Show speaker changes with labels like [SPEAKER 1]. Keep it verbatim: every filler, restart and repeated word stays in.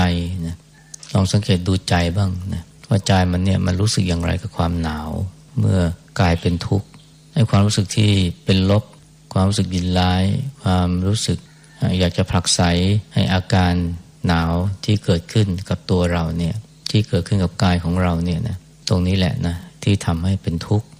[SPEAKER 1] นะลองสังเกตดูใจบ้างนะว่าใจมันเนี่ยมันรู้สึกอย่างไรกับความหนาวเมื่อกายเป็นทุกข์ให้ความรู้สึกที่เป็นลบความรู้สึกยินร้ายความรู้สึกอยากจะผลักไสให้อาการหนาวที่เกิดขึ้นกับตัวเราเนี่ยที่เกิดขึ้นกับกายของเราเนี่ยนะตรงนี้แหละนะที่ทำให้เป็นทุกข์